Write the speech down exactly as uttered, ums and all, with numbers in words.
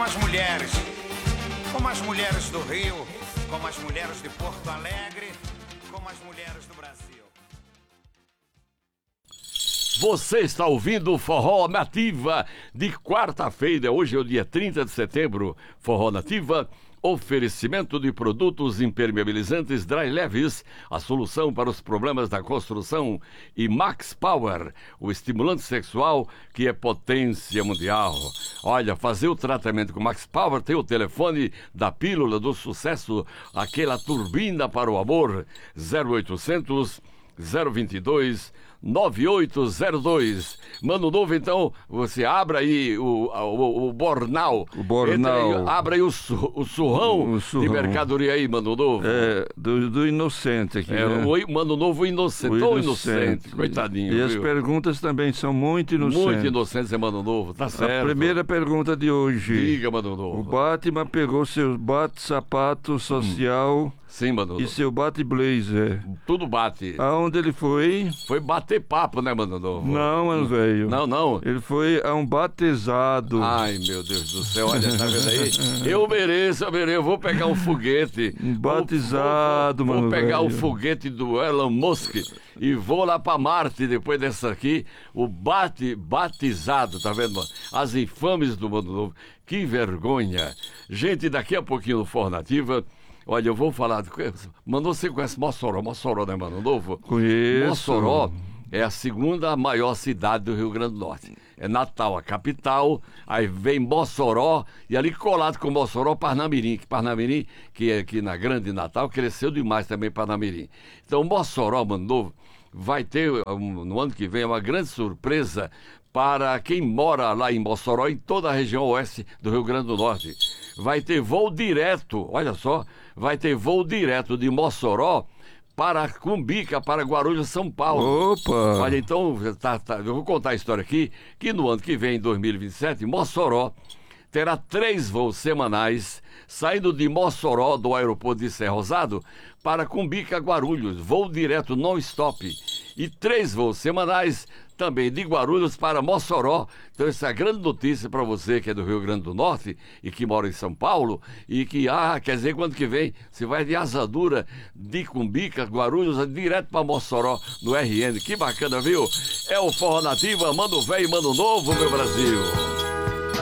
as mulheres, como as mulheres do Rio, como as mulheres de Porto Alegre, como as mulheres do Brasil. Você está ouvindo o Forró Nativa de quarta-feira, hoje é o dia trinta de setembro. Forró Nativa, oferecimento de produtos impermeabilizantes Dry Leves, a solução para os problemas da construção, e Max Power, o estimulante sexual que é potência mundial. Olha, fazer o tratamento com Max Power tem o telefone da pílula do sucesso, aquela turbina para o amor, zero oitocentos, zero vinte e dois, nove oito zero dois. Mano Novo, então, você abre aí o, o, o Bornal. O Bornal. Aí, abre aí o, su, o, surrão o surrão de mercadoria aí, Mano Novo. É, do, do inocente aqui. É, né? o Mano Novo inocente. O inocente. inocente. Coitadinho. E viu? as perguntas também são muito inocentes. Muito inocentes, é Mano Novo, tá certo. A primeira pergunta de hoje. Diga, Mano Novo. O Batman pegou seu bate-sapato social... Hum. Sim, Mano Novo. E seu bate-blazer. Tudo bate. Aonde ele foi? Foi bater papo, né, Mano Novo? Não, mano, velho. Não, não. Ele foi a um batizado. Ai, meu Deus do céu, olha, tá vendo aí? Eu mereço, eu mereço, eu vou pegar um foguete. Um batizado, vou, vou, mano, Vou pegar velho. o foguete do Elon Musk e vou lá pra Marte depois dessa aqui. O bate, batizado, tá vendo, mano? As infames do Mano Novo. Que vergonha. Gente, daqui a pouquinho no Forró Nativa... Olha, eu vou falar... De... Mano, você conhece Mossoró? Mossoró, né, Mano Novo? Conheço. Mossoró é a segunda maior cidade do Rio Grande do Norte. É Natal, a capital, aí vem Mossoró, e ali colado com Mossoró, Parnamirim. Que Parnamirim, que é aqui na Grande Natal, cresceu demais também Parnamirim. Então, Mossoró, Mano Novo, vai ter, no ano que vem, uma grande surpresa para quem mora lá em Mossoró, em toda a região oeste do Rio Grande do Norte. Vai ter voo direto, olha só, vai ter voo direto de Mossoró para Cumbica, para Guarulhos, São Paulo. Opa! Olha, então, tá, tá, eu vou contar a história aqui, que no ano que vem, em dois mil e vinte e sete, Mossoró terá três voos semanais, saindo de Mossoró, do aeroporto de Serra Rosado, para Cumbica, Guarulhos, voo direto non-stop. E três voos semanais também de Guarulhos para Mossoró. Então essa é a grande notícia para você que é do Rio Grande do Norte e que mora em São Paulo e que, ah, quer dizer, quando que vem, você vai de asa dura de Cumbica, Guarulhos, direto para Mossoró no R N. Que bacana, viu? É o Forró Nativa, manda o velho, manda o novo, meu Brasil.